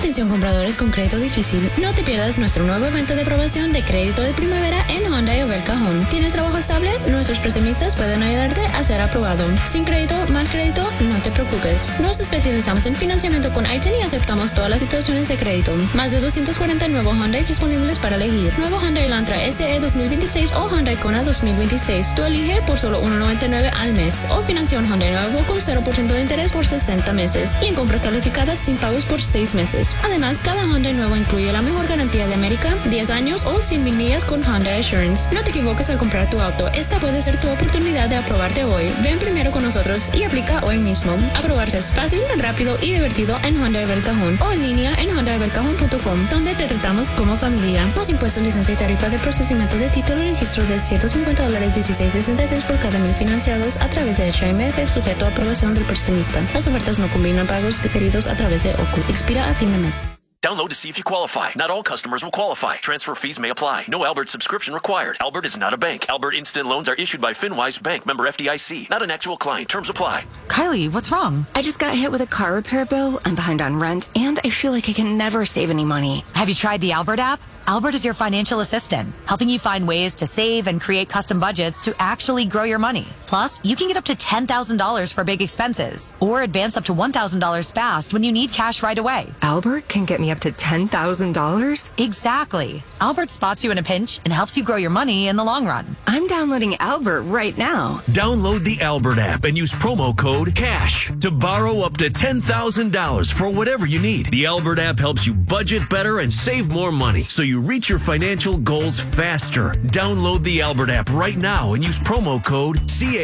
Atención compradores con crédito difícil, no te pierdas nuestro nuevo evento de aprobación de crédito de primavera en Hyundai o El Cajón. ¿Tienes trabajo estable? Nuestros prestamistas pueden ayudarte a ser aprobado. Sin crédito, mal crédito, no te preocupes. Nos especializamos en financiamiento con ITIN y aceptamos todas las situaciones de crédito. Más de 240 nuevos Hyundai disponibles para elegir. Nuevo Hyundai Elantra SE 2026 o Hyundai Kona 2026. Tú elige por solo $1.99 al mes. O financia un Hyundai nuevo con 0% de interés por 60 meses. Y en compras calificadas sin pagos por 6 meses. Además, cada Hyundai nuevo incluye la mejor garantía de América, 10 años o 100,000 millas con Hyundai Assurance. No te equivoques al comprar tu auto. Esta puede ser tu oportunidad de aprobarte hoy. Ven primero con nosotros y aplica hoy mismo. Aprobarse es fácil, rápido y divertido en Hyundai El Cajón o en línea en HyundaiElCajón.com, donde te tratamos como familia. Los impuestos, licencia y tarifa de procesamiento de título y registro de $150, $16.66 por cada 1,000 financiados a través de HMF, sujeto a aprobación del prestamista. Las ofertas no combinan pagos diferidos a través de OCU. Expira a fin de mes. Download to see if you qualify. Not all customers will qualify. Transfer fees may apply. No Albert subscription required. Albert is not a bank. Albert Instant Loans are issued by FinWise Bank, member FDIC. Not an actual client. Terms apply. Kylie, what's wrong? I just got hit with a car repair bill. I'm behind on rent, and I feel like I can never save any money. Have you tried the Albert app? Albert is your financial assistant, helping you find ways to save and create custom budgets to actually grow your money. Plus, you can get up to $10,000 for big expenses or advance up to $1,000 fast when you need cash right away. Albert can get me up to $10,000? Exactly. Albert spots you in a pinch and helps you grow your money in the long run. I'm downloading Albert right now. Download the Albert app and use promo code CASH to borrow up to $10,000 for whatever you need. The Albert app helps you budget better and save more money so you reach your financial goals faster. Download the Albert app right now and use promo code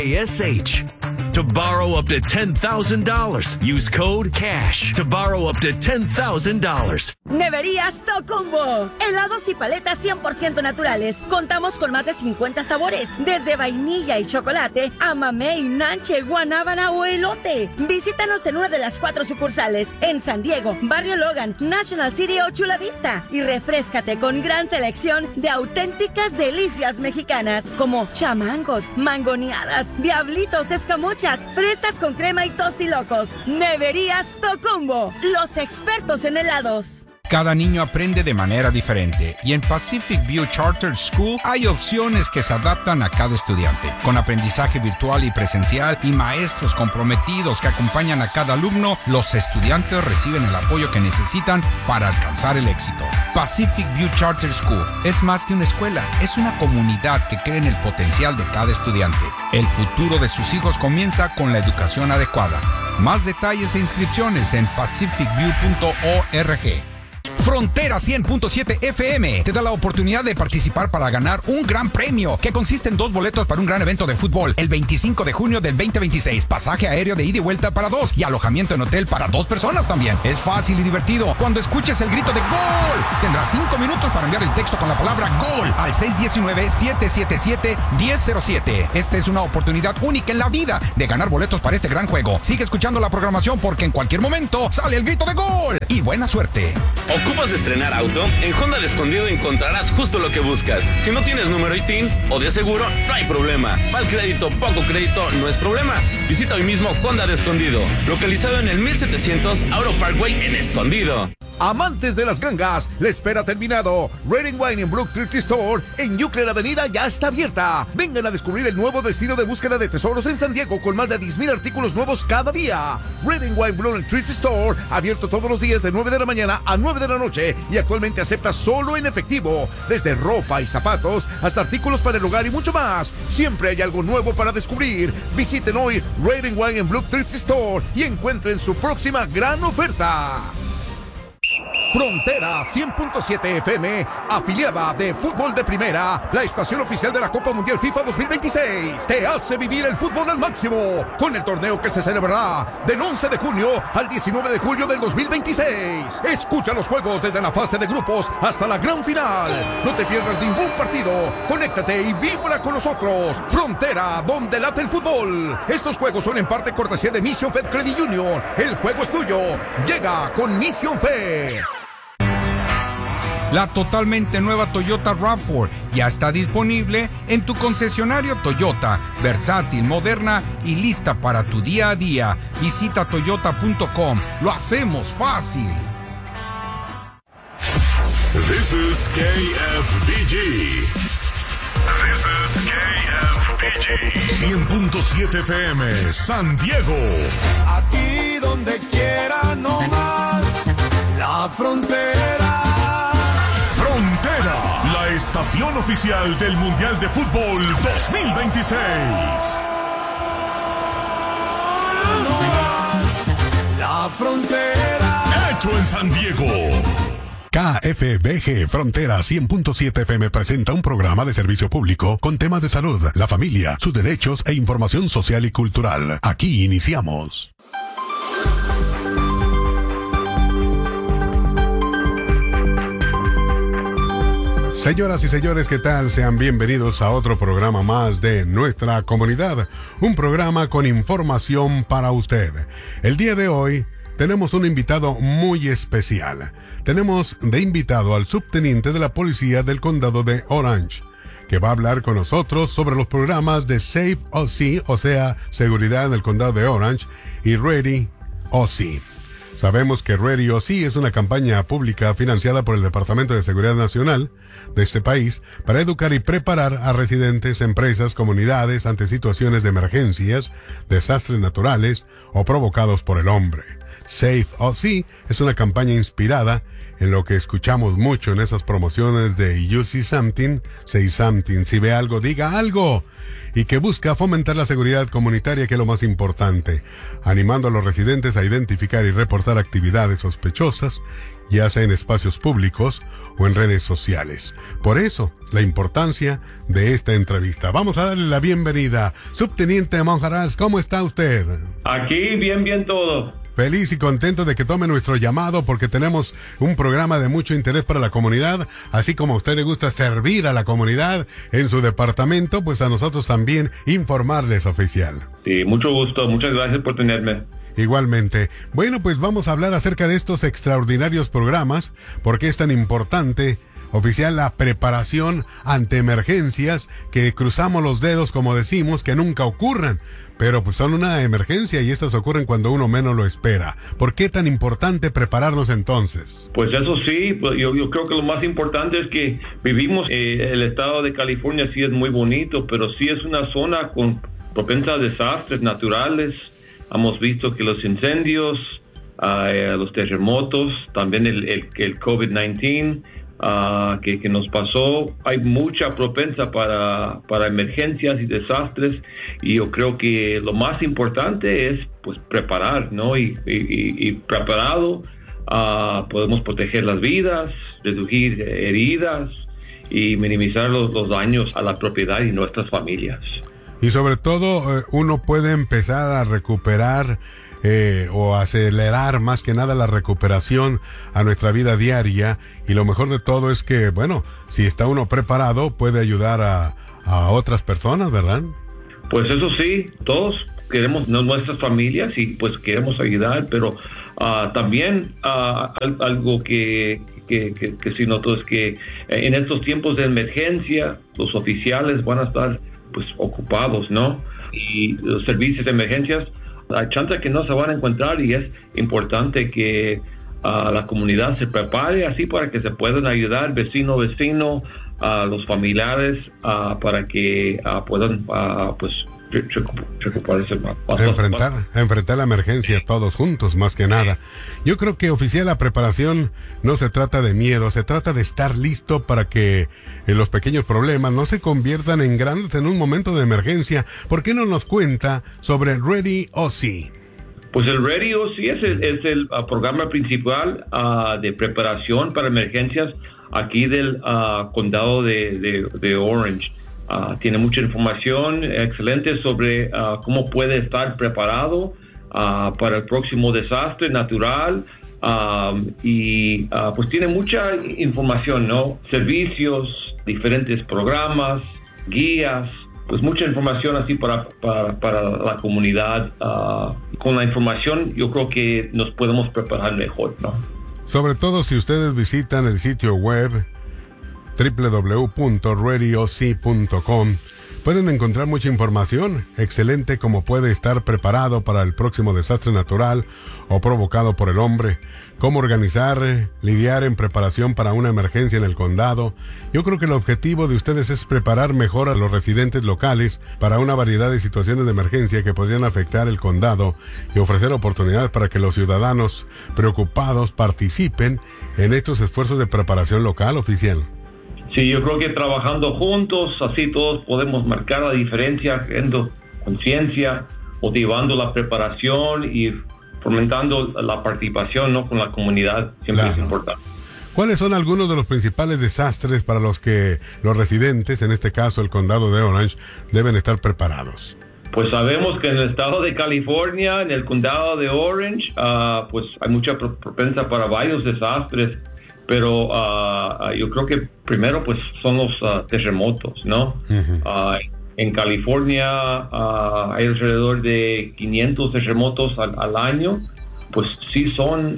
CASH to borrow up to $10,000. Use code CASH to borrow up to $10,000. Neverías Tocumbo. Helados y paletas 100% naturales. Contamos con más de 50 sabores, desde vainilla y chocolate a mamey, nanche, guanábana o elote. Visítanos en una de las 4 sucursales en San Diego, Barrio Logan, National City o Chula Vista y refréscate con gran selección de auténticas delicias mexicanas como chamangos, mangoneadas, diablitos, escamochas, fresas con crema y tostilocos. Neverías Tocumbo, los expertos en helados. Cada niño aprende de manera diferente y en Pacific View Charter School hay opciones que se adaptan a cada estudiante. Con aprendizaje virtual y presencial y maestros comprometidos que acompañan a cada alumno, los estudiantes reciben el apoyo que necesitan para alcanzar el éxito. Pacific View Charter School es más que una escuela, es una comunidad que cree en el potencial de cada estudiante. El futuro de sus hijos comienza con la educación adecuada. Más detalles e inscripciones en pacificview.org. Frontera 100.7 FM te da la oportunidad de participar para ganar un gran premio que consiste en 2 boletos para un gran evento de fútbol el 25 de junio del 2026, pasaje aéreo de ida y vuelta para 2 y alojamiento en hotel para 2 personas también. Es fácil y divertido. Cuando escuches el grito de ¡Gol! Tendrás 5 minutos para enviar el texto con la palabra ¡Gol! al 619-777-1007. Esta es una oportunidad única en la vida de ganar boletos para este gran juego. Sigue escuchando la programación porque en cualquier momento sale el grito de ¡Gol! Y buena suerte. ¿Ocupas estrenar auto? En Honda de Escondido encontrarás justo lo que buscas. Si no tienes número ITIN o de seguro, no hay problema. Mal crédito, poco crédito, no es problema. Visita hoy mismo Honda de Escondido, localizado en el 1700 Auro Parkway en Escondido. Amantes de las gangas, la espera terminado. Red & Wine en Brook Thrift Store en Euclid Avenida ya está abierta. Vengan a descubrir el nuevo destino de búsqueda de tesoros en San Diego con más de 10,000 artículos nuevos cada día. Red & Wine Brook Thrift Store, abierto todos los días de 9 de la mañana a 9 de la noche y actualmente acepta solo en efectivo. Desde ropa y zapatos hasta artículos para el hogar y mucho más. Siempre hay algo nuevo para descubrir. Visiten hoy Red & Wine en Brook Thrift Store y encuentren su próxima gran oferta. Frontera 100.7 FM, afiliada de Fútbol de Primera, la estación oficial de la Copa Mundial FIFA 2026, te hace vivir el fútbol al máximo, con el torneo que se celebrará del 11 de junio al 19 de julio del 2026. Escucha los juegos desde la fase de grupos hasta la gran final. No te pierdas ningún partido. Conéctate y vibra con nosotros. Frontera, donde late el fútbol. Estos juegos son en parte cortesía de Mission Fed Credit Union. El juego es tuyo. Llega con Mission Fed. La totalmente nueva Toyota RAV4 ya está disponible en tu concesionario Toyota, versátil, moderna y lista para tu día a día. Visita toyota.com. Lo hacemos fácil. This is KFBG. This is KFBG. 100.7 FM, San Diego. Aquí donde quiera, no más. La frontera. Frontera, la estación oficial del Mundial de Fútbol 2026. No más. La frontera. Hecho en San Diego. KFBG Frontera 100.7 FM presenta un programa de servicio público con temas de salud, la familia, sus derechos e información social y cultural. Aquí iniciamos. Señoras y señores, ¿qué tal? Sean bienvenidos a otro programa más de nuestra comunidad. Un programa con información para usted. El día de hoy tenemos un invitado muy especial. Tenemos de invitado al subteniente de la policía del condado de Orange, que va a hablar con nosotros sobre los programas de Safe OC, o sea, seguridad en el condado de Orange, y Ready OC. Sabemos que Ready OC es una campaña pública financiada por el Departamento de Seguridad Nacional de este país para educar y preparar a residentes, empresas, comunidades ante situaciones de emergencias, desastres naturales o provocados por el hombre. Safe OC es una campaña inspirada en lo que escuchamos mucho en esas promociones de You See Something, Say Something, si ve algo, diga algo, y que busca fomentar la seguridad comunitaria, que es lo más importante, animando a los residentes a identificar y reportar actividades sospechosas, ya sea en espacios públicos o en redes sociales. Por eso, la importancia de esta entrevista. Vamos a darle la bienvenida. Subteniente Monjarás, ¿cómo está usted? Aquí, bien todo. Feliz y contento de que tome nuestro llamado porque tenemos un programa de mucho interés para la comunidad, así como a usted le gusta servir a la comunidad en su departamento, pues a nosotros también informarles, oficial. Sí, mucho gusto, muchas gracias por tenerme. Igualmente. Bueno, pues vamos a hablar acerca de estos extraordinarios programas, porque es tan importante, oficial, la preparación ante emergencias, que cruzamos los dedos, como decimos, que nunca ocurran. Pero pues son una emergencia y estas ocurren cuando uno menos lo espera. ¿Por qué tan importante prepararnos entonces? Pues eso sí, pues yo creo que lo más importante es que vivimos, el estado de California sí es muy bonito, pero sí es una zona con propensa a desastres naturales. Hemos visto que los incendios, los terremotos, también el COVID-19 que nos pasó, hay mucha propensa para emergencias y desastres, y yo creo que lo más importante es pues preparar, ¿no? Y preparado podemos proteger las vidas, reducir heridas y minimizar los daños a la propiedad y nuestras familias. Y sobre todo uno puede empezar a recuperar o acelerar más que nada la recuperación a nuestra vida diaria, y lo mejor de todo es que, bueno, si está uno preparado puede ayudar a otras personas, ¿verdad? Pues eso sí, todos queremos nuestras familias y pues queremos ayudar, pero también algo que sí noto es que en estos tiempos de emergencia los oficiales van a estar pues ocupados, ¿no? Y los servicios de emergencias hay chance que no se van a encontrar, y es importante que la comunidad se prepare así para que se puedan ayudar vecino, los familiares, para que puedan pues recuperarse más. Enfrentar la emergencia todos juntos, más que nada. Yo creo que, oficial, la preparación no se trata de miedo, se trata de estar listo para que los pequeños problemas no se conviertan en grandes en un momento de emergencia. ¿Por qué no nos cuenta sobre Ready OC? Pues el Ready OC es el programa principal de preparación para emergencias aquí del condado de Orange. Tiene mucha información excelente sobre cómo puede estar preparado para el próximo desastre natural, y pues tiene mucha información, ¿no? Servicios, diferentes programas, guías, pues mucha información así para la comunidad. Con la información yo creo que nos podemos preparar mejor, ¿no? Sobre todo si ustedes visitan el sitio web www.readyoc.com, pueden encontrar mucha información excelente como puede estar preparado para el próximo desastre natural o provocado por el hombre, cómo organizar, lidiar en preparación para una emergencia en el condado. Yo creo que el objetivo de ustedes es preparar mejor a los residentes locales para una variedad de situaciones de emergencia que podrían afectar el condado y ofrecer oportunidades para que los ciudadanos preocupados participen en estos esfuerzos de preparación local, oficial. Sí, yo creo que trabajando juntos, así todos podemos marcar la diferencia, creando conciencia, motivando la preparación y fomentando la participación, ¿no?, con la comunidad. Siempre es importante. ¿Cuáles son algunos de los principales desastres para los que los residentes, en este caso el condado de Orange, deben estar preparados? Pues sabemos que en el estado de California, en el condado de Orange, pues hay mucha propensa para varios desastres, pero yo creo que primero pues son los terremotos, ¿no? En California hay alrededor de 500 terremotos al año, pues sí son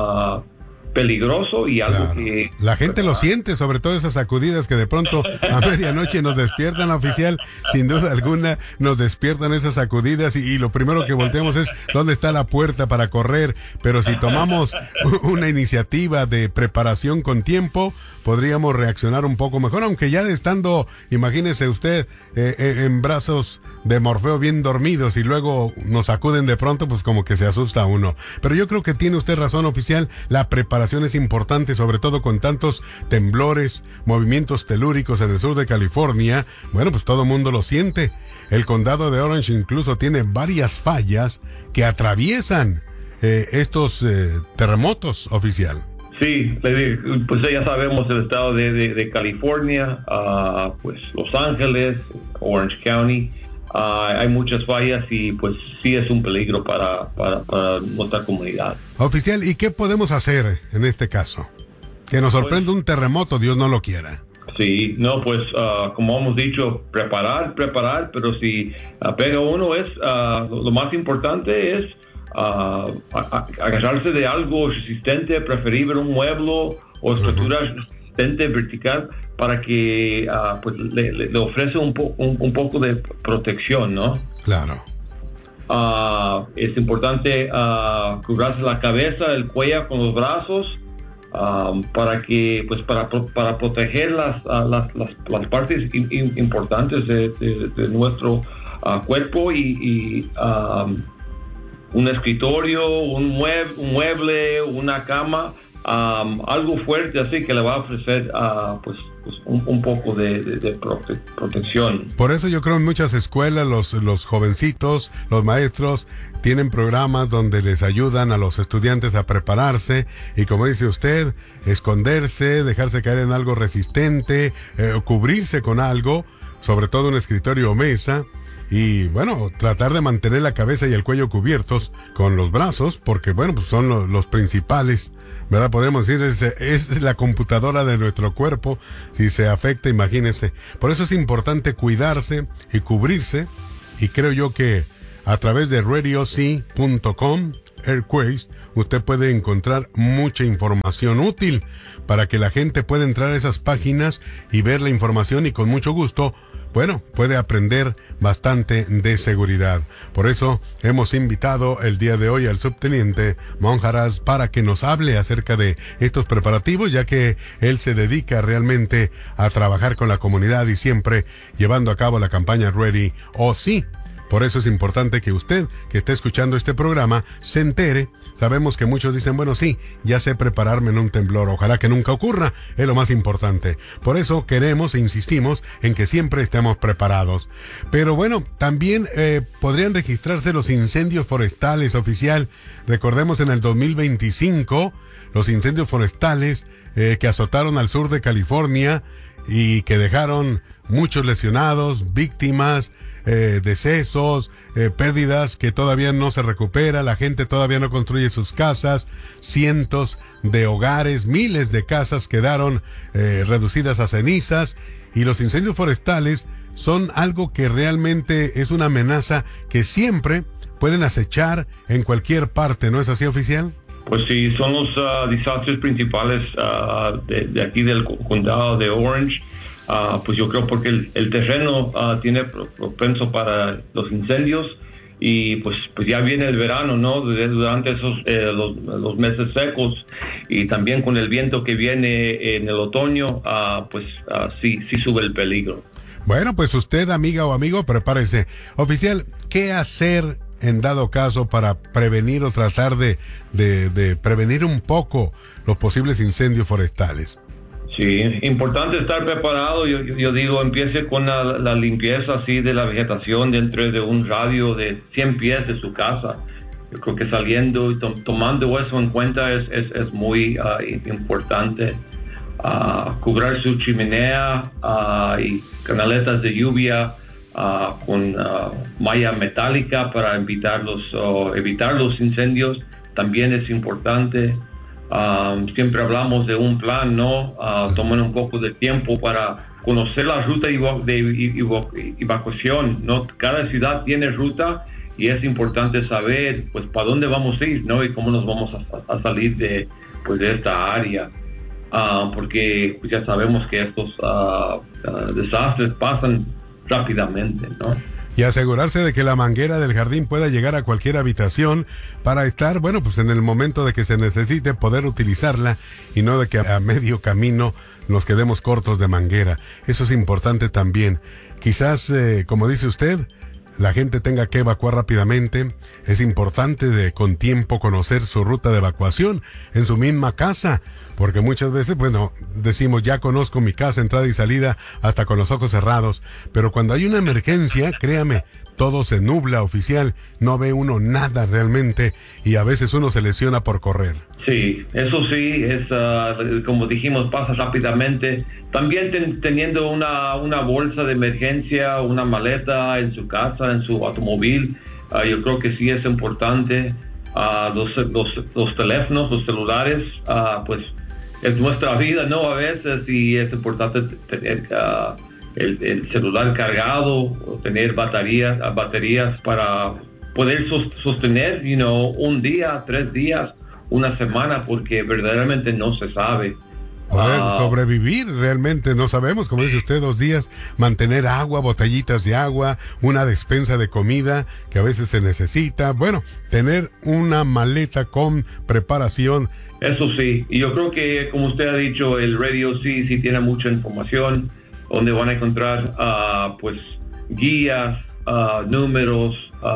peligroso y algo que... La gente lo siente, sobre todo esas sacudidas que de pronto a medianoche nos despiertan, oficial, sin duda alguna nos despiertan esas sacudidas y lo primero que volteamos es dónde está la puerta para correr, pero si tomamos una iniciativa de preparación con tiempo, podríamos reaccionar un poco mejor, aunque ya estando, imagínese usted, en brazos de Morfeo bien dormidos y luego nos sacuden de pronto, pues como que se asusta uno. Pero yo creo que tiene usted razón, oficial, la preparación es importante, sobre todo con tantos temblores, movimientos telúricos en el sur de California. Bueno, pues todo el mundo lo siente. El condado de Orange incluso tiene varias fallas que atraviesan estos terremotos, oficial. Sí, pues ya sabemos el estado de California, pues Los Ángeles, Orange County, hay muchas fallas y pues sí es un peligro para nuestra comunidad. Oficial, ¿y qué podemos hacer en este caso? Que nos sorprenda un terremoto, Dios no lo quiera. Sí, no, pues como hemos dicho, preparar, pero si pega uno lo más importante es agarrarse de algo resistente, preferible un mueble o estructura resistente vertical para que pues le ofrece un poco de protección, ¿no? Claro. Es importante cubrirse la cabeza, el cuello con los brazos para que pues para proteger las partes importantes de nuestro cuerpo y un escritorio, un mueble, una cama, algo fuerte así que le va a ofrecer pues un poco de protección. Por eso yo creo en muchas escuelas los jovencitos, los maestros tienen programas donde les ayudan a los estudiantes a prepararse y, como dice usted, esconderse, dejarse caer en algo resistente, cubrirse con algo, sobre todo un escritorio o mesa. Y bueno, tratar de mantener la cabeza y el cuello cubiertos con los brazos, porque bueno, pues son los principales, ¿verdad? Podríamos decir, es la computadora de nuestro cuerpo. Si se afecta, imagínese. Por eso es importante cuidarse y cubrirse. Y creo yo que a través de RadioC.com, Earthquakes, usted puede encontrar mucha información útil para que la gente pueda entrar a esas páginas y ver la información y con mucho gusto, bueno, puede aprender bastante de seguridad. Por eso hemos invitado el día de hoy al subteniente Monjaras para que nos hable acerca de estos preparativos, ya que él se dedica realmente a trabajar con la comunidad y siempre llevando a cabo la campaña Ready o Sí. Por eso es importante que usted, que esté escuchando este programa, se entere. Sabemos que muchos dicen, bueno, sí, ya sé prepararme en un temblor. Ojalá que nunca ocurra, es lo más importante. Por eso queremos e insistimos en que siempre estemos preparados. Pero bueno, también podrían registrarse los incendios forestales, oficial. Recordemos en el 2025, los incendios forestales que azotaron al sur de California y que dejaron muchos lesionados, víctimas, decesos, pérdidas que todavía no se recupera, la gente todavía no construye sus casas, cientos de hogares, miles de casas quedaron reducidas a cenizas, y los incendios forestales son algo que realmente es una amenaza que siempre pueden acechar en cualquier parte, ¿no es así, oficial? Pues sí, son los desastres principales de aquí del condado de Orange. pues yo creo porque el terreno tiene propenso para los incendios y pues ya viene el verano, ¿no? Durante esos los meses secos y también con el viento que viene en el otoño, sí sube el peligro. Bueno, pues usted, amiga o amigo, prepárese. Oficial, ¿qué hacer en dado caso para prevenir o tratar de prevenir un poco los posibles incendios forestales? Sí, importante estar preparado. Yo digo, empiece con la limpieza así de la vegetación dentro de un radio de 100 pies de su casa. Yo creo que saliendo y tomando eso en cuenta es muy importante. Cubrir su chimenea y canaletas de lluvia con malla metálica para evitar los incendios también es importante. Siempre hablamos de un plan, ¿no? Toman un poco de tiempo para conocer la ruta de evacuación, ¿no? Cada ciudad tiene ruta y es importante saber, pues, para dónde vamos a ir, ¿no? Y cómo nos vamos a salir de esta área. Porque pues, ya sabemos que estos desastres pasan rápidamente, ¿no? Y asegurarse de que la manguera del jardín pueda llegar a cualquier habitación para estar, bueno, pues en el momento de que se necesite poder utilizarla y no de que a medio camino nos quedemos cortos de manguera. Eso es importante también. Quizás, como dice usted, la gente tenga que evacuar rápidamente. Es importante con tiempo conocer su ruta de evacuación en su misma casa, porque muchas veces, bueno, decimos ya conozco mi casa, entrada y salida hasta con los ojos cerrados, pero cuando hay una emergencia, créame, todo se nubla, oficial, no ve uno nada realmente y a veces uno se lesiona por correr. Sí, eso sí, es como dijimos, pasa rápidamente. También teniendo una bolsa de emergencia, una maleta en su casa, en su automóvil, yo creo que sí es importante. Los teléfonos, los celulares, pues es nuestra vida, ¿no? A veces, y es importante tener el celular cargado, o tener baterías para poder sostener, un día, 3 días, una semana, porque verdaderamente no se sabe. Poder sobrevivir, realmente no sabemos, como dice usted, 2 días, mantener agua, botellitas de agua, una despensa de comida que a veces se necesita, bueno, tener una maleta con preparación. Eso sí, y yo creo que, como usted ha dicho, el radio sí tiene mucha información, donde van a encontrar pues guías, números,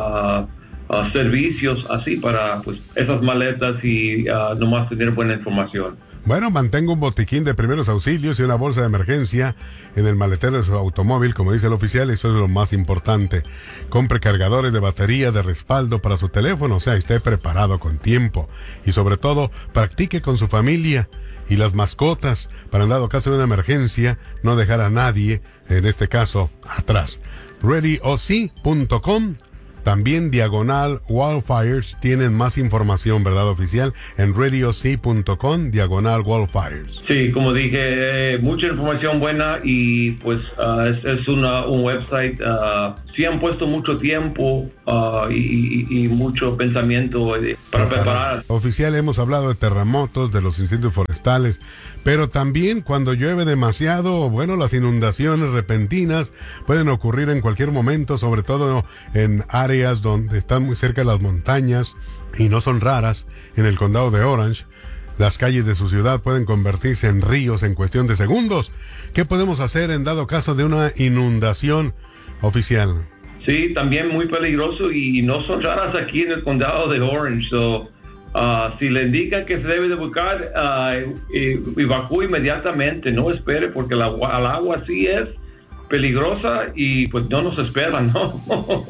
servicios, así para pues esas maletas y nomás tener buena información. Bueno, mantenga un botiquín de primeros auxilios y una bolsa de emergencia en el maletero de su automóvil, como dice el oficial, eso es lo más importante. Compre cargadores de batería de respaldo para su teléfono, o sea, esté preparado con tiempo. Y sobre todo, practique con su familia y las mascotas para en dado caso de una emergencia, no dejar a nadie, en este caso, atrás. ReadyOC.com. También diagonal Wildfires tienen más información, ¿verdad, oficial? En RadioC.com, diagonal Wildfires. Sí, como dije, mucha información buena y pues es un website. Sí han puesto mucho tiempo y mucho pensamiento para preparar. Oficial, hemos hablado de terremotos, de los incendios forestales, pero también cuando llueve demasiado, bueno, las inundaciones repentinas pueden ocurrir en cualquier momento, sobre todo en áreas donde están muy cerca de las montañas y no son raras. En el condado de Orange, las calles de su ciudad pueden convertirse en ríos en cuestión de segundos. ¿Qué podemos hacer en dado caso de una inundación, oficial? Sí, también muy peligroso y no son raras aquí en el condado de Orange. Si le indican que se debe de buscar, evacúe inmediatamente, no espere, porque el agua sí es peligrosa y pues no nos esperan, ¿no?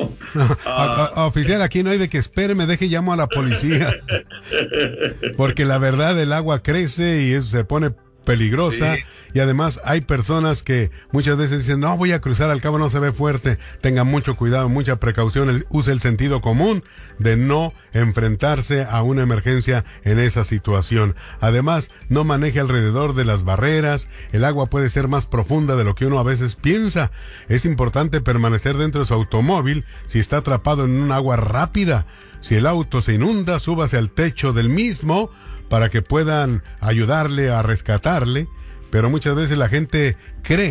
Oficial, aquí no hay de que espere, me deje, llamo a la policía. Porque la verdad, el agua crece y eso se pone peligrosa. Sí. Y además hay personas que muchas veces dicen, no, voy a cruzar, al cabo no se ve fuerte. Tengan mucho cuidado, mucha precaución, use el sentido común de no enfrentarse a una emergencia en esa situación. Además, no maneje alrededor de las barreras, el agua puede ser más profunda de lo que uno a veces piensa. Es importante permanecer dentro de su automóvil si está atrapado en un agua rápida. Si el auto se inunda, súbase al techo del mismo para que puedan ayudarle a rescatarle. Pero muchas veces la gente cree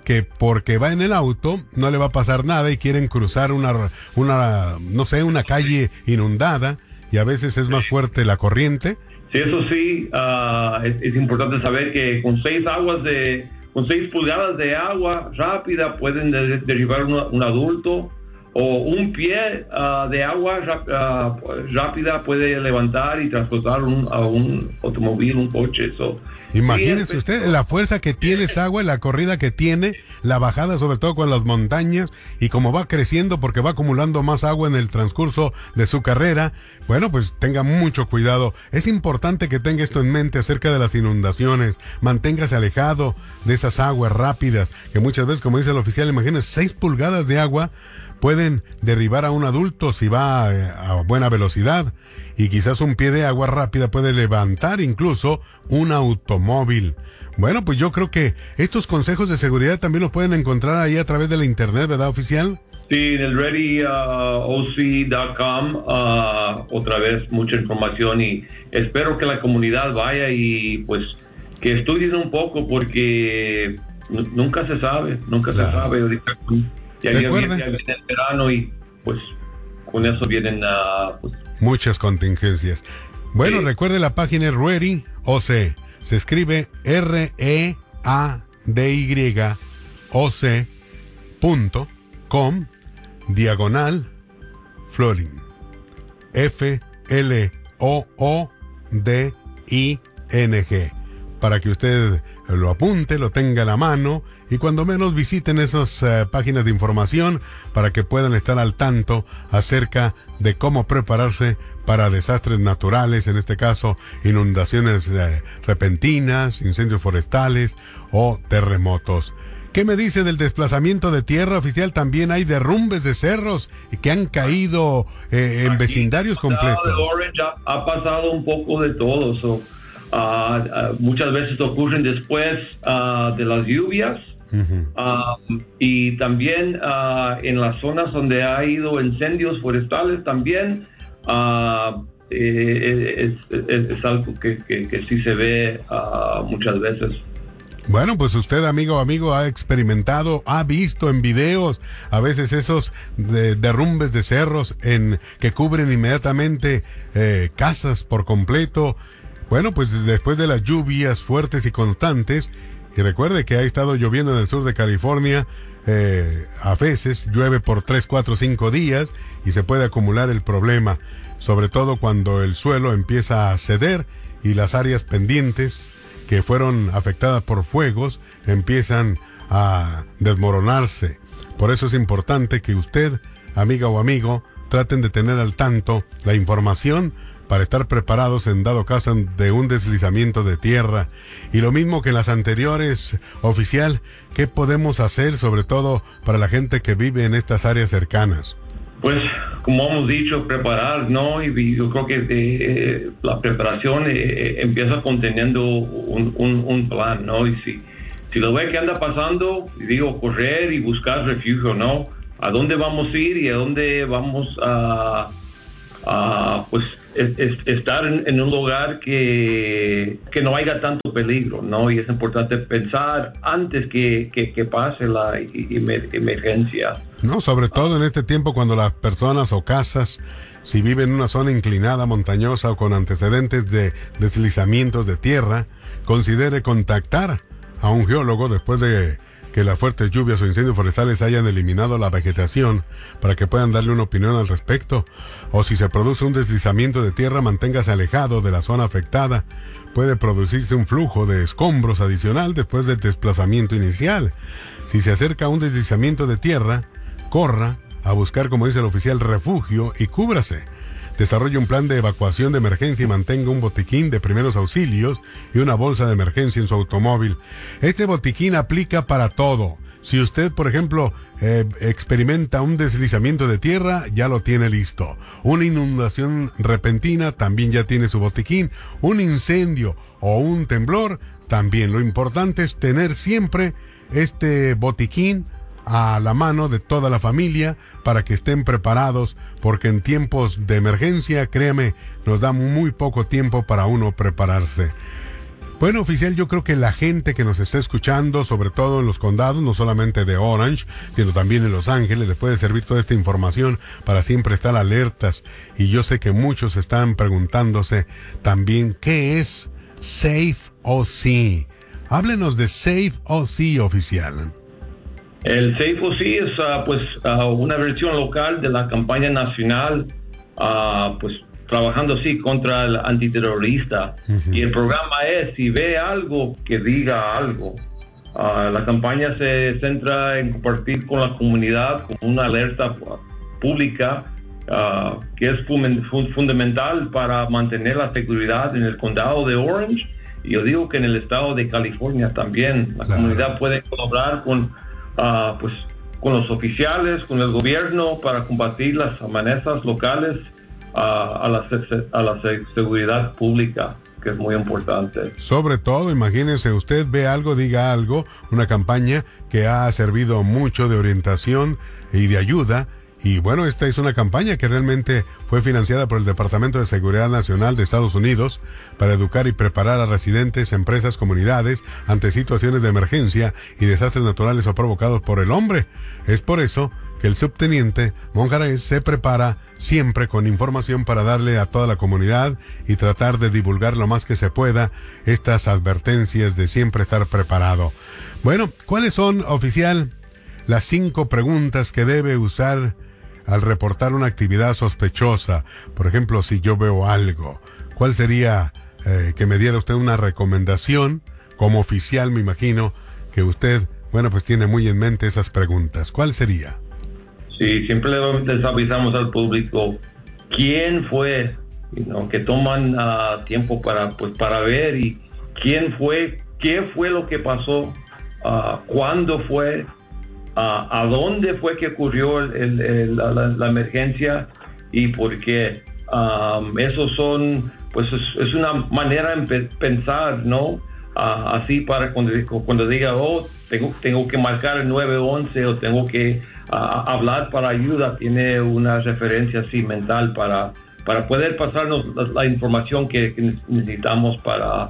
que porque va en el auto no le va a pasar nada y quieren cruzar una calle inundada y a veces es más fuerte la corriente. Sí, eso sí, es importante saber que con 6 pulgadas de agua rápida pueden derribar un adulto, o un pie de agua rápida puede levantar y transportar a un automóvil, un coche. Imagínese usted la fuerza que tiene esa agua, la corrida que tiene, la bajada sobre todo con las montañas, y como va creciendo porque va acumulando más agua en el transcurso de su carrera. Bueno, pues tenga mucho cuidado. Es importante que tenga esto en mente acerca de las inundaciones. Manténgase alejado de esas aguas rápidas, que muchas veces, como dice el oficial, imagínese, 6 pulgadas de agua pueden derribar a un adulto si va a buena velocidad, y quizás un pie de agua rápida puede levantar incluso un automóvil. Bueno, pues yo creo que estos consejos de seguridad también los pueden encontrar ahí a través de la internet, ¿verdad, oficial? Sí, en el readyoc.com, otra vez mucha información, y espero que la comunidad vaya y pues que estudien un poco, porque nunca se sabe. Ahorita ya viene el verano y pues con eso vienen muchas contingencias. Bueno, sí. Recuerde la página Ready OC. Se escribe READYOC.com/flooding. FLOODING. Para que usted lo apunte, lo tenga a la mano, y cuando menos visiten esas páginas de información para que puedan estar al tanto acerca de cómo prepararse para desastres naturales, en este caso inundaciones repentinas, incendios forestales o terremotos. ¿Qué me dice del desplazamiento de tierra, oficial? También hay derrumbes de cerros y que han caído en vecindarios completos. Orange ha pasado un poco de todo. Muchas veces ocurren después de las lluvias. Y también en las zonas donde ha habido incendios forestales también es algo que sí se ve muchas veces. Bueno, pues usted, amigo, ha experimentado, ha visto en videos a veces esos derrumbes de cerros que cubren inmediatamente casas por completo. Bueno, pues después de las lluvias fuertes y constantes, y recuerde que ha estado lloviendo en el sur de California, a veces llueve por 3, 4, 5 días y se puede acumular el problema, sobre todo cuando el suelo empieza a ceder y las áreas pendientes que fueron afectadas por fuegos empiezan a desmoronarse. Por eso es importante que usted, amiga o amigo, traten de tener al tanto la información para estar preparados en dado caso de un deslizamiento de tierra. Y lo mismo que en las anteriores, oficial, ¿qué podemos hacer sobre todo para la gente que vive en estas áreas cercanas? Pues, como hemos dicho, preparar, ¿no? Y yo creo que la preparación empieza conteniendo un plan, ¿no? Y si lo ve que anda pasando, digo, correr y buscar refugio, ¿no? ¿A dónde vamos a ir y a dónde vamos a pues estar en un lugar que no haya tanto peligro, ¿no? Y es importante pensar antes que pase la emergencia. No, sobre todo en este tiempo cuando las personas o casas, si viven en una zona inclinada, montañosa o con antecedentes de deslizamientos de tierra, considere contactar a un geólogo después de que las fuertes lluvias o incendios forestales hayan eliminado la vegetación, para que puedan darle una opinión al respecto. O si se produce un deslizamiento de tierra, manténgase alejado de la zona afectada. Puede producirse un flujo de escombros adicional después del desplazamiento inicial. Si se acerca un deslizamiento de tierra, corra a buscar, como dice el oficial, refugio y cúbrase. Desarrolle un plan de evacuación de emergencia y mantenga un botiquín de primeros auxilios y una bolsa de emergencia en su automóvil. Este botiquín aplica para todo. Si usted, por ejemplo, experimenta un deslizamiento de tierra, ya lo tiene listo. Una inundación repentina, también ya tiene su botiquín. Un incendio o un temblor, también. Lo importante es tener siempre este botiquín a la mano de toda la familia para que estén preparados, porque en tiempos de emergencia, créame, nos da muy poco tiempo para uno prepararse. Bueno, oficial, yo creo que la gente que nos está escuchando, sobre todo en los condados, no solamente de Orange, sino también en Los Ángeles, les puede servir toda esta información para siempre estar alertas. Y yo sé que muchos están preguntándose también, ¿qué es Safe OC? Háblenos de Safe OC, oficial. El Safe OC es una versión local de la campaña nacional, trabajando así contra el antiterrorista. Uh-huh. Y el programa es, si ve algo, que diga algo. La campaña se centra en compartir con la comunidad con una alerta pública que es fundamental para mantener la seguridad en el condado de Orange. Y yo digo que en el estado de California también. La comunidad puede colaborar con los oficiales, con el gobierno para combatir las amenazas locales a la seguridad pública, que es muy importante. Sobre todo, imagínense, usted ve algo, diga algo, una campaña que ha servido mucho de orientación y de ayuda. Y bueno, esta es una campaña que realmente fue financiada por el Departamento de Seguridad Nacional de Estados Unidos para educar y preparar a residentes, empresas, comunidades ante situaciones de emergencia y desastres naturales o provocados por el hombre. Es por eso que el subteniente Monjarez se prepara siempre con información para darle a toda la comunidad y tratar de divulgar lo más que se pueda estas advertencias de siempre estar preparado. Bueno, ¿cuáles son, oficial, las 5 preguntas que debe usar al reportar una actividad sospechosa? Por ejemplo, si yo veo algo, ¿cuál sería que me diera usted una recomendación? Como oficial, me imagino que usted, pues tiene muy en mente esas preguntas. ¿Cuál sería? Sí, siempre les avisamos al público quién fue, que toman tiempo para ver y quién fue, qué fue lo que pasó, cuándo fue, a dónde fue que ocurrió la emergencia y por qué. Esos son, es una manera de pensar, ¿no? Así para cuando diga, tengo que marcar el 911 o tengo que hablar para ayuda, tiene una referencia así mental para poder pasarnos la información que necesitamos para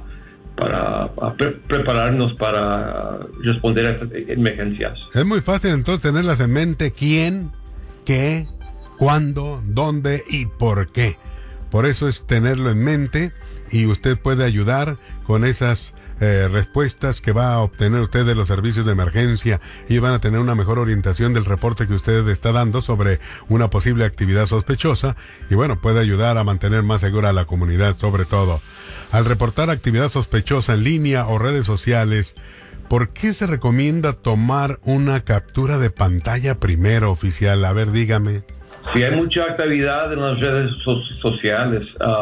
prepararnos para responder a estas emergencias. Es muy fácil entonces tenerlas en mente: quién, qué, cuándo, dónde y por qué. Por eso es tenerlo en mente y usted puede ayudar con esas respuestas que va a obtener usted de los servicios de emergencia y van a tener una mejor orientación del reporte que usted está dando sobre una posible actividad sospechosa y puede ayudar a mantener más segura a la comunidad. Sobre todo, al reportar actividad sospechosa en línea o redes sociales, ¿por qué se recomienda tomar una captura de pantalla primero, oficial? A ver, dígame. Sí, hay mucha actividad en las redes sociales.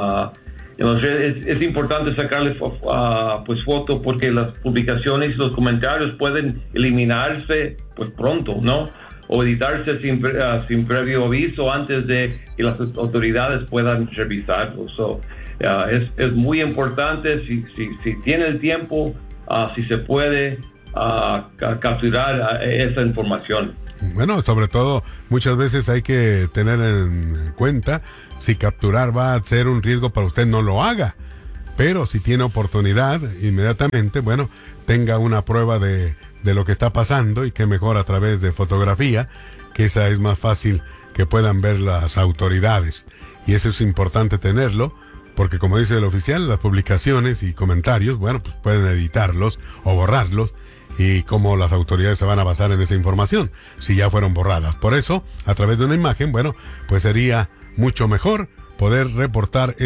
Es importante sacarle foto porque las publicaciones y los comentarios pueden eliminarse pronto, ¿no? O editarse sin previo aviso antes de que las autoridades puedan revisarlo. Es muy importante, si tiene el tiempo, si se puede capturar esa información. Bueno, sobre todo, muchas veces hay que tener en cuenta si capturar va a ser un riesgo para usted, no lo haga. Pero si tiene oportunidad, inmediatamente, tenga una prueba de lo que está pasando y que mejor a través de fotografía, que esa es más fácil que puedan ver las autoridades. Y eso es importante tenerlo, porque como dice el oficial, las publicaciones y comentarios, pueden editarlos o borrarlos. Y cómo las autoridades se van a basar en esa información si ya fueron borradas. Por eso, a través de una imagen, sería mucho mejor poder reportar